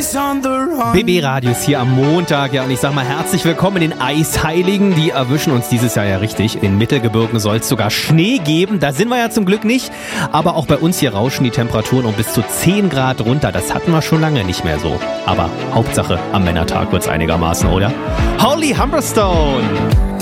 BB Radius hier am Montag, ja, und ich sag mal herzlich willkommen in den Eisheiligen. Die erwischen uns dieses Jahr ja richtig. In den Mittelgebirgen soll es sogar Schnee geben. Da sind wir ja zum Glück nicht. Aber auch bei uns hier rauschen die Temperaturen um bis zu 10 Grad runter. Das hatten wir schon lange nicht mehr so. Aber Hauptsache, am Männertag wird's einigermaßen, oder? Holy Humberstone!